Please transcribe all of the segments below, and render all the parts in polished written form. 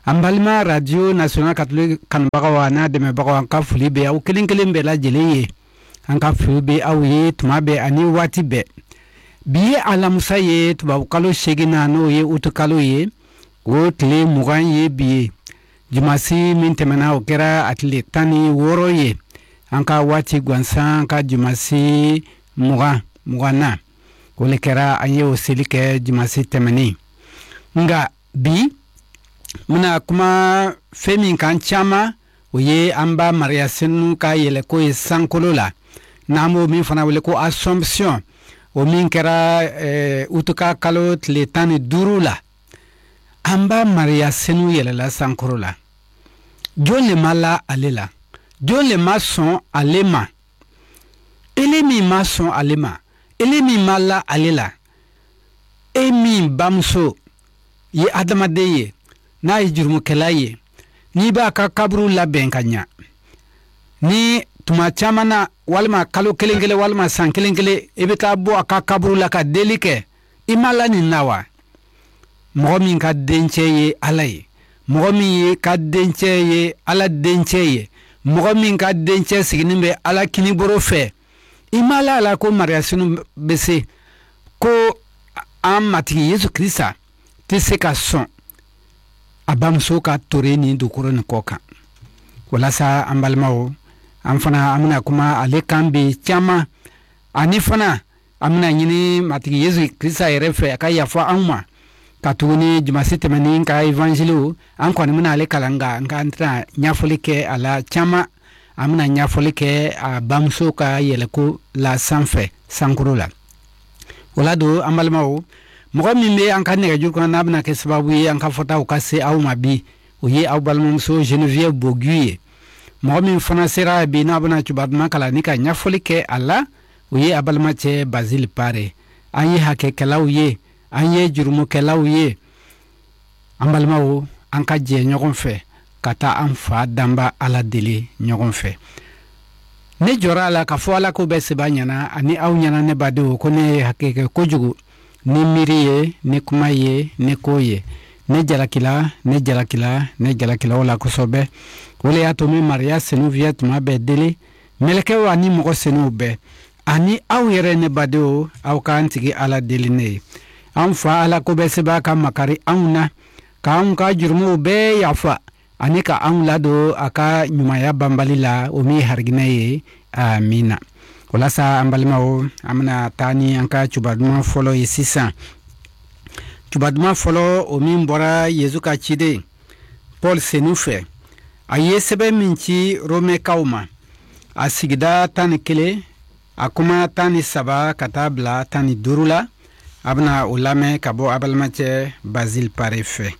Ambalma Radio National Catholic kanbagawa na dɛmɛbagaw an ka foli bɛ aw kelen kelen bɛɛ lajɛlen ye. An ka foli bɛ aw ye tuma bɛɛ ani waati bɛɛ. Bi ye alamusa ye tubabu kalo 8 na n'o ye utu kalo ye. O tile 20 ye bi ye. Jumasi min tɛmɛna o kɛra a tile 16 ye. An ka waati gansan ka jumasi 20 na. O le kɛra an ye o seli kɛ jumasi tɛmɛnen. Nga bi muna kuma fɛn min kan caman o ye an ba Maria Senu ka yɛlɛko ye sankolo la. N'an b'o min fana wele ko Assomption. O min kɛra utuka kalo tile 15 la. An ba Maria Senu yɛlɛla sankolo la. Jɔn le ma la ale la. Jɔn le ma sɔn ale ma. Ele min ma sɔn ale ma. Ele min ma la ale la. E min bamuso ye adamaden ye. N'a ye jurumukɛla ye. N'i b'a ka kaburu labɛn ka ɲa. Ni tuma caman na walima kalo kelen kelen walima san kelen kelen e bɛ taa bɔ a ka kaburu la ka deli kɛ. I ma la nin na wa? Mɔgɔ min ka dencɛ ye Ala ye. Mɔgɔ min ye ka dencɛ ye Ala dencɛ ye. Mɔgɔ min ka dencɛ siginin bɛ Ala kinibolo fɛ. I ma la la ko Maria Senu bɛ se ko an matigi Yesu Krista tɛ se ka sɔn a bamuso ka tore ni dukoro ni kɔ kan. Walasa an balimaw an fana an bɛna kuma ale kan bi caman ani fana an bɛna ɲini matigi Yesu Krista yɛrɛ fɛ a ka yafa an ma ka tuguni jumasi tɛmɛnen ka evangeliw an kɔni bɛna ale kalan nka an ka tɛna ɲɛfɔli kɛ a la caman an bɛna ɲɛfɔli kɛ a bamuso ka yɛlɛko la sanfɛ sankoro la. O la don an balimaw mɔgɔ min bɛ an ka nɛgɛjuru kɔnɔ n'a bɛna kɛ sababu ye an ka fɔtaw ka se aw ma bi o ye aw balimamuso Geneviève Bogu ye. Mɔgɔ min fana sera bi n'a bɛna cubaduma kalan ni ka ɲɛfɔli kɛ a la o ye a balimacɛ Bazil Pare. An ye hakɛkɛlaw ye an ye jurumukɛlaw ye. An balimaw an ka jɛ ɲɔgɔn fɛ ka taa an fa danba Ala deli ɲɔgɔn fɛ. Ne jɔra a la ka fɔ Ala ko bɛɛ seba ɲɛna ani aw ɲɛna ne badenw ko ne ye hakɛkɛ kojugu. Ni miiri ye ni kuma ye ni ko ye ne jalakila o la kosɛbɛ. O le y'a to min Maria Senu viɛ tuma bɛɛ deli mɛlɛkɛw ani mɔgɔ senuw bɛɛ ani aw yɛrɛ ne badenw aw k'an tigi Ala deli ne ye. An fa Ala ko bɛɛ seba ka makari anw na k'anw ka jurumuw bɛɛ yafa ani ka anw ladon a ka ɲumanya banbali la o min hariginɛ ye amina. Walasa an balimaw an bɛna taa ni an ka cubaduma fɔlɔ ye sisan. Cubaduma fɔlɔ o min bɔra Yezu ka ciden Paul Senu fɛ. A ye sɛbɛn min ci Romɛkaw ma a sigida 11 a kuma 13 ka taa bila 15 la. A bɛna o lamɛn ka bɔ a balimacɛ Bazil Pare fɛ.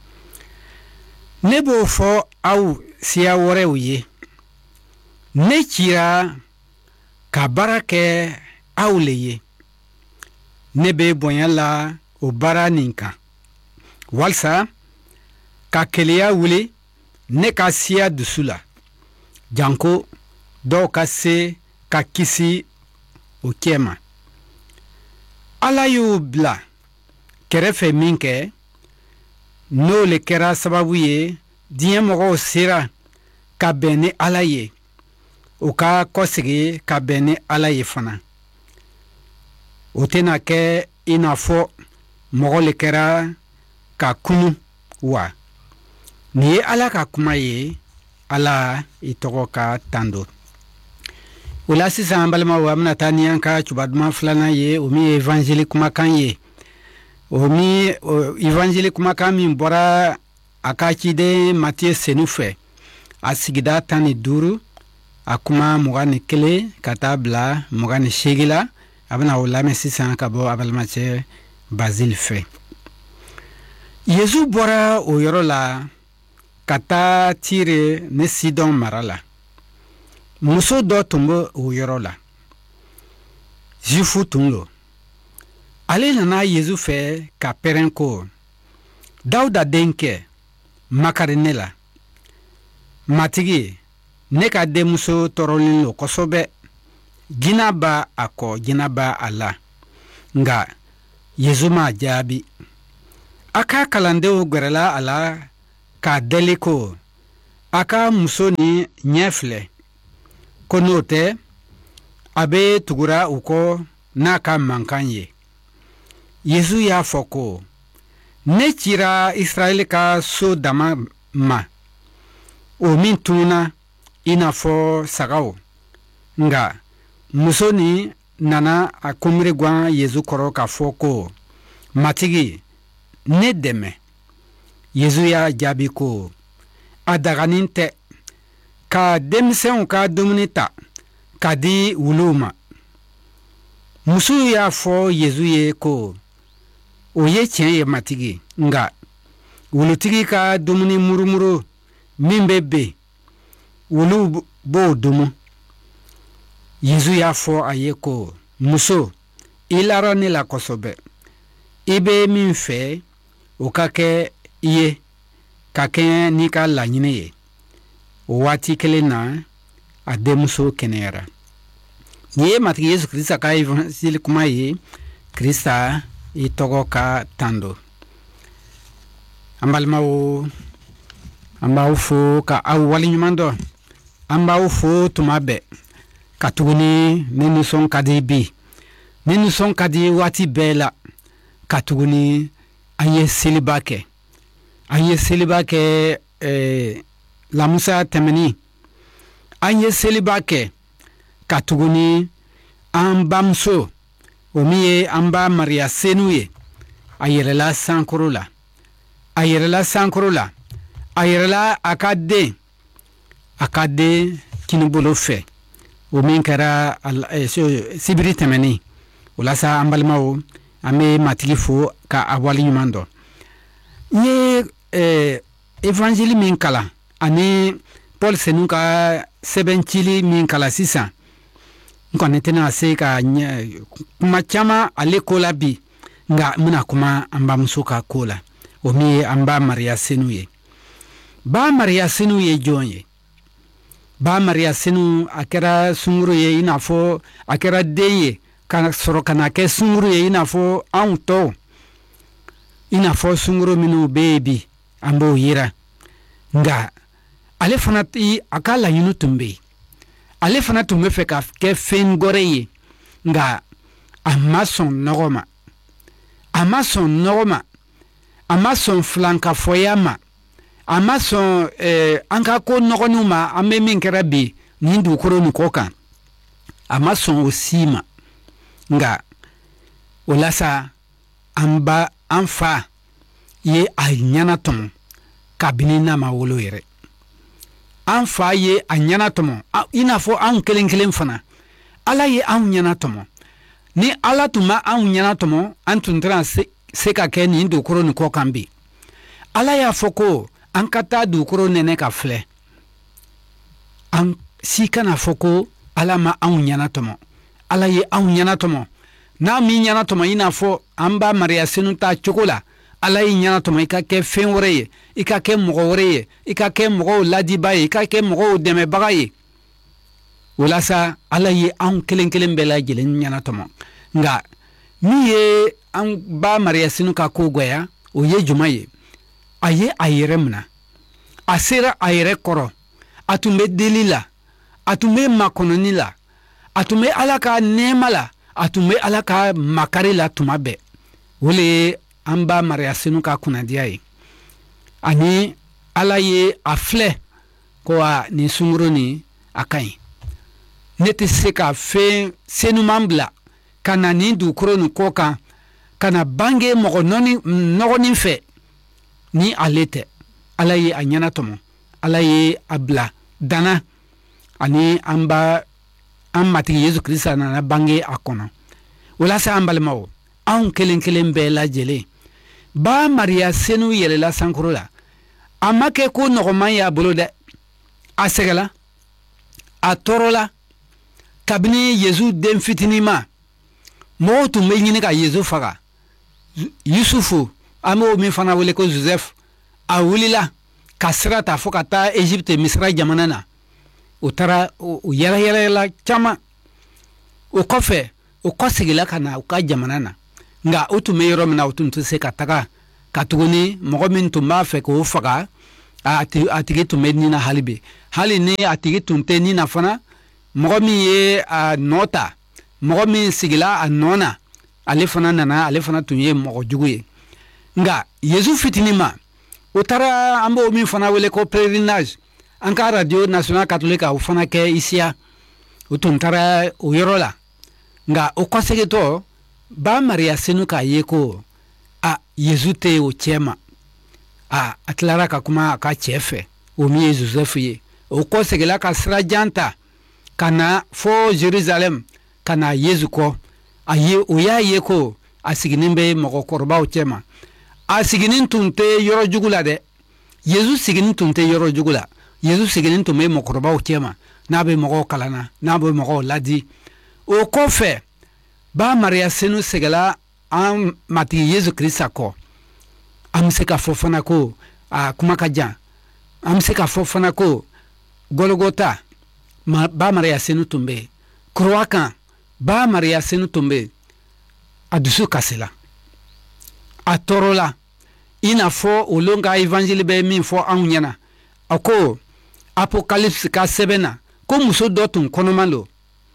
Ne b'o fɔ aw siya wɛrɛw ye. Ne cira ka baara kɛ aw le ye. Ne bɛ bonya la o baara nin kan. Walasa ka keleya wuli ne ka siya dusu la. Janko dɔw ka se ka kisi o cɛ ma. Ala y'o bila kɛrɛfɛ min kɛ n'o le kɛra sababu ye diɲɛ mɔgɔw sera ka bɛn ni Ala ye. O ka kɔsegi ka bɛn ni Ala ye fana. O tɛna kɛ i n'a fɔ mɔgɔ le kɛra ka kunu wa. Nin ye Ala ka kuma ye. Ala i tɔgɔ ka tan don. O la sisan an balimaw an bɛna taa ni an ka cubaduma filanan ye o min ye evangeli kumakan ye. O min evangeli kumakan min bɔra a ka ciden Matthieu Senu fɛ a sigida 15 a kuma 21 ka taa bila 28 la. A bɛna o lamɛn sisan ka bɔ a balimacɛ Bazil fɛ. Yezu bɔra o yɔrɔ la ka taa Tire ni Sidon mara la. Muso dɔ tun bɛ o yɔrɔ la. Jufu tun don. Ale nana Yezu fɛ ka pɛrɛn ko Dawuda denkɛ makari ne la. Matigi ne ka denmuso tɔɔrɔlen don kosɛbɛ. Jina b'a a kɔ jina b'a a la. Nga Yezu m'a jaabi. A ka kalandenw gɛrɛla a la k'a deli ko a ka muso ni ɲɛ filɛ ko n'o tɛ a bɛ tugura u kɔ n'a ka mankan ye. Yesu y'a fɔ ko ne cira Israɛli ka so dama ma o min tununa i n'a fɔ sagaw, nka muso ni nana a kunbiri gwan Yesu kɔrɔ k'a fɔ ko matigi ne dɛmɛ. Yesu y'a jaabi ko a daganin tɛ ka denmisɛnw ka dumuni ta ka di wuluw ma. Muso y'a fɔ Yesu ye ko o ye tiɲɛ ye matigi, nka wulutigi ka dumuni murumuru min bɛ ben wuluw b'o dumu. Yesu y'a fɔ a ye ko muso i lara ne la kosɛbɛ, i bɛ min fɛ o ka kɛ i ye ka kɛɲɛ n'i ka laɲini ye. O waati kelen na a denmuso kɛnɛyara. Nin ye matigi Yesu Kirista ka evanjili kuma ye. Kirista i tɔgɔ ka tan don. An balimaw, an b'aw fo ka aw waleɲuman dɔn. An b'aw fo tuma bɛɛ ka tuguni ne nisɔn ka di bi. Ne nisɔn ka di waati bɛɛ la ka tuguni an ye seliba kɛ. An ye seliba kɛ lamusa tɛmɛni. An ye seliba kɛ ka tuguni an bamuso o min ye an ba Mariya Senu ye a yɛrɛla sankoro la. A yɛrɛla sankoro la. A yɛrɛla a ka den kinibolo fɛ o min kɛra sibiri tɛmɛni. O la sa an balimaw an bɛ matigi fo ka a waleɲuman dɔn. N ye evanjili min kalan ani Paul Senu ka sɛbɛncili min kalan sisan, n kɔni tɛna se ka kuma caman ale ko la bi, nka n bɛna kuma an bamuso ka ko la o min ye an ba Mariya Senu ye. Ba Mariya Senu ye jɔn ye? Ba Mariya Senu a kɛra sunkuru ye i n'a fɔ a kɛra den ye ka sɔrɔ ka na kɛ sunkuru ye i n'a fɔ anw tɔw, i n'a fɔ sunkuru minnu bɛ yen bi an b'o yira, nka ale fana a ka laɲini tun bɛ yen. Ale fana tun bɛ fɛ ka kɛ fɛn gɔrɛ ye, nka a ma sɔn nɔgɔ ma. A ma sɔn nɔgɔ ma. A ma sɔn filankafɔya ma. A ma sɔn an ka ko nɔgɔninw ma an bɛ min kɛra bi nin dugukolo nin kɔ kan. A ma sɔn o si ma. Nka o la sa an fa ye a ɲɛna tɔmɔ kabini n'a ma wolo yɛrɛ. An fa ye a ɲɛna tɔmɔ i n'a fɔ anw kelen kelen fana. Ala ye anw ɲɛna tɔmɔ. Ni Ala tun ma anw ɲɛna tɔmɔ an tun tɛna se ka kɛ nin dugukolo nin kɔ kan bi. Ala y'a fɔ ko an ka taa dugukolo nɛnɛ ka filɛ. An si kana fɔ ko Ala ma anw ɲɛna tɔmɔ. Ala ye anw ɲɛna tɔmɔ. N'a min ɲɛna tɔmɔ i n'a fɔ an ba Mariya Senu ta cogo la, Ala y'i ɲɛna tɔmɔ i ka kɛ fɛn wɛrɛ ye, i ka kɛ mɔgɔ wɛrɛ ye, i ka kɛ mɔgɔw ladiba ye, i ka kɛ mɔgɔw dɛmɛbaga ye. O la sa Ala ye anw kelen kelen bɛɛ lajɛlen ɲɛna tɔmɔ. Nka min ye an ba Mariya Senu ka ko gɛlɛya o ye jumɛn ye? A ye a yɛrɛ minɛ. A sera a yɛrɛ kɔrɔ. A tun bɛ deli la. A tun bɛ makɔnɔni la. A tun bɛ Ala ka nɛɛma la. A tun bɛ Ala ka makari la tuma bɛɛ. O le ye an ba Mariya Senu ka kunnadiya ye. Ani Ala ye a filɛ ko nin sunkuru nin a ka ɲi. Ne tɛ se ka fɛn senuman bila ka na nin dugukolo nin kɔ kan ka na bange mɔgɔ nɔgɔnin fɛ ni ale tɛ. Ala ye a ɲɛna tɔmɔ. Ala ye a bila dana ani an matigi Yesu Kirista nana bange a kɔnɔ. Walasa an balimaw, anw kelen kelen bɛɛ lajɛlen, ba Mariya Senu yɛlɛla sankoro la. A ma kɛ ko nɔgɔman y'a bolo dɛ. A sɛgɛla, a tɔɔrɔla. Kabini Yesu den fitinin ma, mɔgɔw tun bɛ ɲini ka Yesu faga. Yusufu, an b'o min fana wele ko Joseph, a wulila ka sira ta fo ka taa Egypte Misira jamana na. O taara o yɛrɛyɛrɛla caman. O kɔfɛ, o kɔsegila ka na u ka jamana na. Nka o tun bɛ yɔrɔ min na o tun tɛ se ka taga ka tuguni mɔgɔ min tun b'a fɛ k'o faga a tigi tun bɛ nin na hali bi hali ni a tigi tun tɛ nin na fana mɔgɔ min ye a nɔ ta mɔgɔ min sigila a nɔ na ale fana nana ale fana tun ye mɔgɔ jugu ye nka Yesu fitinin ma o taara an b'o min fana wele ko pèlerinage an ka radio national catholique o fana kɛ Isiya o tun taara o yɔrɔ la nka o kɔsegintɔ ba Maria senu k'a ye ko Yesu tɛ o cɛ ma a tilara ka kuma a ka cɛ fɛ o min ye Joseph ye o kɔ segila ka sira jan ta ka na fɔ Jerusalem ka na Yesu kɔ o y'a ye ko a siginin bɛ mɔgɔkɔrɔbaw cɛ ma a siginin tun tɛ yɔrɔ jugu la dɛ Yesu siginin tun tɛ yɔrɔ jugu la Yesu siginin tun bɛ mɔgɔkɔrɔbaw cɛ ma n'a bɛ mɔgɔw kalanna n'a bɛ mɔgɔw ladi o kɔfɛ ba Maria senu segala an matigi Yesu Krista kɔ an bɛ se ka fɔ fana ko a kuma ka jan an bɛ se ka fɔ fana ko Golgota ba Maria senu tun bɛ yen kuruwa kan ba Maria senu tun bɛ yen a dusu kasila a tɔɔrɔla i n'a fɔ olu ka évangile bɛ min fɔ anw ɲɛna a ko Apocalypse ka sɛbɛn na ko muso dɔ tun kɔnɔman don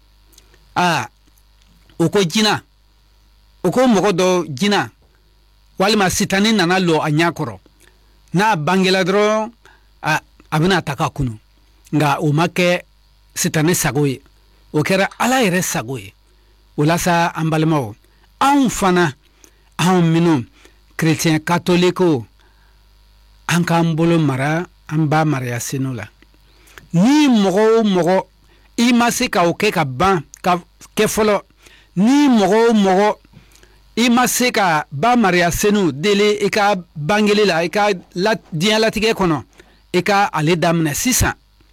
o ko jinɛ o ko mɔgɔ dɔ jinɛ walima sitani nana lɔ a ɲɛ kɔrɔ n'a bangela dɔrɔn a bɛna ta ka kunu nka o ma kɛ sitani sago ye o kɛra Ala yɛrɛ sago ye o la sa an balimaw anw fana anw minnu chrétien catholique an k'an bolo mara an ba Maria senu la ni mɔgɔ o mɔgɔ i ma se ka o kɛ ka ban ka kɛ fɔlɔ ni mɔgɔ o mɔgɔ i ma se ka ba Maria senu dele i ka bangeli la i ka diɲɛ latigɛ kɔnɔ i ka ale daminɛ sisan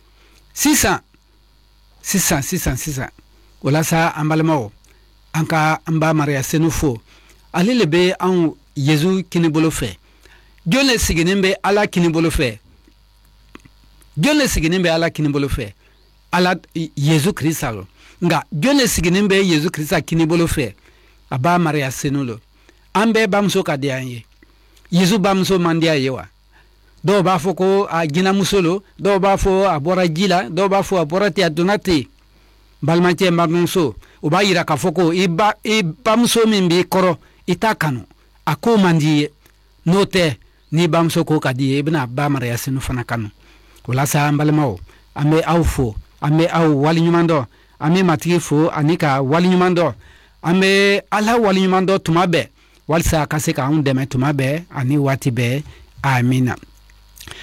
o la sa an balimaw an ka an ba Maria senu fo ale le bɛ anw Yesu kinibolo fɛ jɔn le siginin bɛ Ala kinibolo fɛ jɔn le siginin bɛ Ala kinibolo fɛ Ala Yesu Krista lo nka jɔn le siginin bɛ Yesu Krista kinibolo fɛ a ba Maria senu lo an bɛɛ bamuso ka di an ye Yesu bamuso man di a ye wa dɔw b'a fɔ ko a jinɛmuso lo dɔw b'a fɔ a bɔra ji la dɔw b'a fɔ a bɔra ten a donna ten balimacɛ balimamuso o b'a yira k'a fɔ ko i bamuso min b'i kɔrɔ i t'a kanu a ko man di ye n'o tɛ ni bamuso ko ka di ye i bɛna ba Maria senu fana kanu o la sa an balimaw an bɛ aw fo an bɛ aw waliɲuman dɔn an bɛ matigi fo ani ka waliɲuman dɔn an bɛ Ala waliɲuman dɔn tuma bɛɛ walisa a ka se k'anw dɛmɛ tuma bɛɛ ani waati bɛɛ amina.